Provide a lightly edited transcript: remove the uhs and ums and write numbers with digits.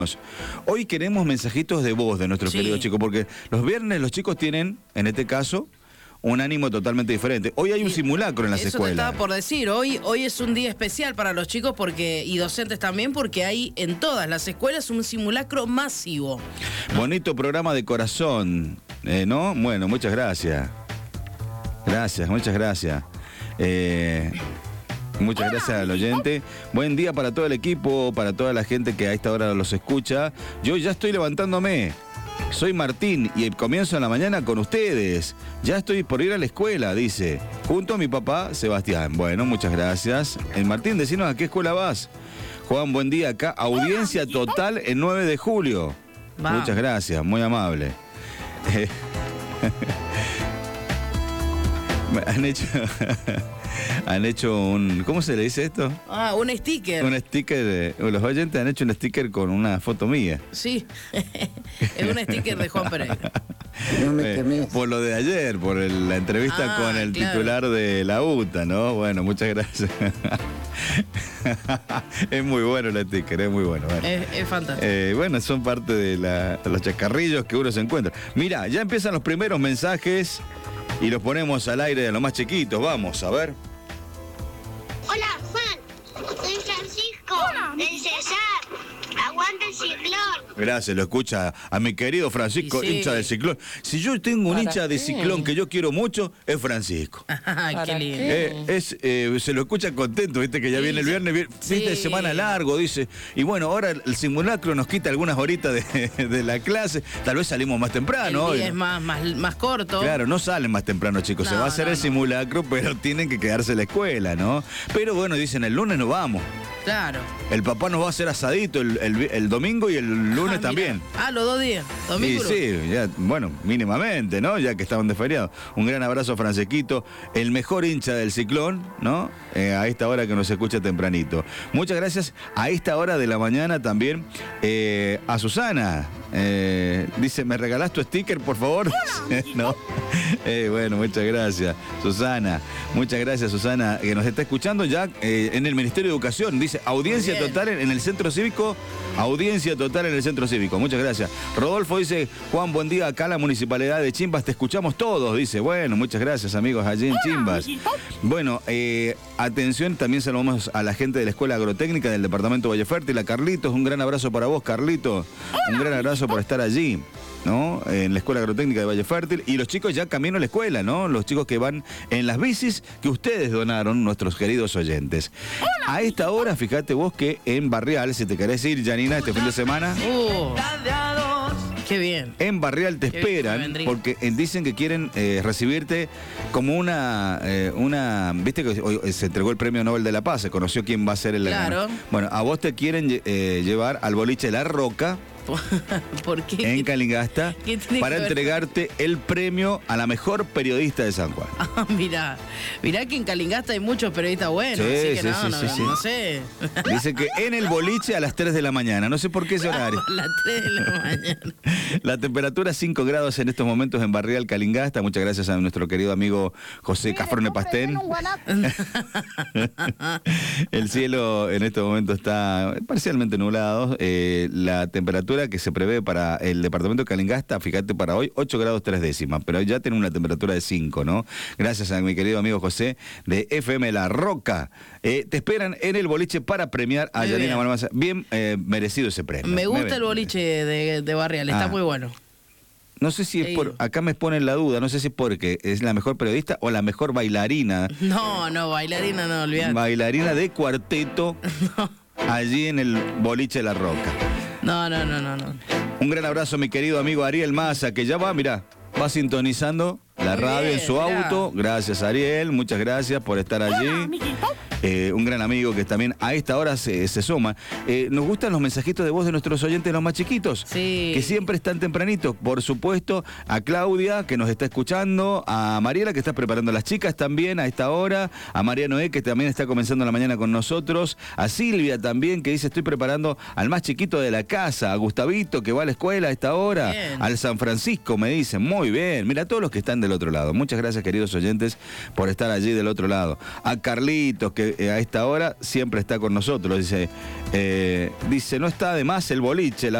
Hoy queremos mensajitos de voz de nuestros queridos chicos, porque los viernes los chicos tienen, en este caso, un ánimo totalmente diferente. Hoy hay un simulacro en las escuelas. Eso te estaba por decir. Hoy es un día especial para los chicos y docentes también, porque hay en todas las escuelas un simulacro masivo, ¿no? Bonito programa de corazón, ¿no? Bueno, muchas gracias. Muchas gracias. Muchas gracias al oyente. Buen día para todo el equipo, para toda la gente que a esta hora los escucha. Yo ya estoy levantándome. Soy Martín y comienzo en la mañana con ustedes. Ya estoy por ir a la escuela, dice. Junto a mi papá, Sebastián. Bueno, muchas gracias. Martín, decinos a qué escuela vas. Juan, buen día acá. Audiencia total el 9 de julio. Vamos. Muchas gracias, muy amable. Han hecho un... ¿Cómo se le dice esto? Un sticker. Un sticker. Los oyentes han hecho un sticker con una foto mía. Sí, es un sticker de Juan Pereira. Por lo de ayer, por la entrevista con el titular de la UTA, ¿no? Bueno, muchas gracias. Es muy bueno el sticker, es muy bueno. Bueno. Es fantástico. Bueno, son parte de los chacarrillos que uno se encuentra. Mira, ya empiezan los primeros mensajes y los ponemos al aire de los más chiquitos. Vamos, a ver. Hola, Juan. Soy Francisco. Hola. Del Cesar. Aguanta el Ciclón. Gracias, lo escucha a mi querido Francisco, hincha del Ciclón. Si yo tengo un hincha de Ciclón que yo quiero mucho, es Francisco. Qué lindo. Se lo escucha contento, viste que ya viene el viernes, fin de semana largo, dice. Y bueno, ahora el simulacro nos quita algunas horitas de la clase. Tal vez salimos más temprano. El día es más corto. Claro, no salen más temprano, chicos. Se va a hacer el simulacro, pero tienen que quedarse en la escuela, ¿no? Pero bueno, dicen, el lunes nos vamos. Claro. El papá nos va a hacer asadito el domingo y el lunes también. Los 2 días. Domingo. Sí, ya, bueno, mínimamente, ¿no? Ya que estaban de feriado. Un gran abrazo a Francisquito, el mejor hincha del Ciclón, ¿no? A esta hora que nos escucha tempranito. Muchas gracias a esta hora de la mañana también a Susana. Dice, ¿me regalás tu sticker, por favor? ¿No? Bueno, muchas gracias, Susana. Muchas gracias, Susana, que nos está escuchando ya en el Ministerio de Educación. Dice, audiencia total en el Centro Cívico. Audiencia total en el Centro Cívico. Muchas gracias. Rodolfo dice, Juan, buen día acá en la Municipalidad de Chimbas. Te escuchamos todos, dice. Bueno, muchas gracias, amigos, allí en Chimbas. Bueno, atención, también saludamos a la gente de la Escuela Agrotécnica del Departamento Valle Fértil, a Carlitos. Un gran abrazo para vos, Carlitos. Un gran abrazo por estar allí, ¿no? En la Escuela Agrotécnica de Valle Fértil. Y los chicos ya camino a la escuela, ¿no? Los chicos que van en las bicis que ustedes donaron, nuestros queridos oyentes. A esta hora, fíjate vos que en Barrial, si te querés ir, Janina, este fin de semana... Qué bien. En Barrial te esperan, porque dicen que quieren recibirte como una... Viste que hoy se entregó el Premio Nobel de la Paz, se conoció quién va a ser el... Claro. Bueno, a vos te quieren llevar al boliche La Roca. ¿Por qué? En Calingasta, para entregarte el premio a la mejor periodista de San Juan. Mirá que en Calingasta hay muchos periodistas buenos, así que no sé. Dice que en el boliche a las 3 de la mañana, no sé por qué ese horario. A las 3 de la mañana. La temperatura 5 grados en estos momentos en Barrial Calingasta. Muchas gracias a nuestro querido amigo José Cafrone Pastén. El cielo en estos momentos está parcialmente nublado. La temperatura que se prevé para el departamento de Calingasta, fíjate, para hoy, 8 grados 3 décimas, pero ya tiene una temperatura de 5, ¿no? Gracias a mi querido amigo José de FM La Roca. Te esperan en el boliche para premiar a Janina Malmaza. Bien merecido ese premio. Me gusta el boliche de Barrial, está muy bueno. No sé si es por... Acá me ponen la duda, no sé si es porque es la mejor periodista o la mejor bailarina. No, bailarina no, olvidate. Bailarina de cuarteto allí en el boliche La Roca. No. Un gran abrazo a mi querido amigo Ariel Maza, que ya va sintonizando la radio en su auto. Gracias, Ariel, muchas gracias por estar allí. Un gran amigo que también a esta hora se suma. Nos gustan los mensajitos de voz de nuestros oyentes, los más chiquitos, que siempre están tempranitos. Por supuesto, a Claudia, que nos está escuchando, a Mariela, que está preparando a las chicas también a esta hora, a María Noé, que también está comenzando la mañana con nosotros, a Silvia también, que dice, estoy preparando al más chiquito de la casa, a Gustavito, que va a la escuela a esta hora, al San Francisco, me dicen, muy bien. Mira, todos los que están del otro lado. Muchas gracias, queridos oyentes, por estar allí del otro lado. A Carlitos, que a esta hora siempre está con nosotros. Dice, no está de más el boliche.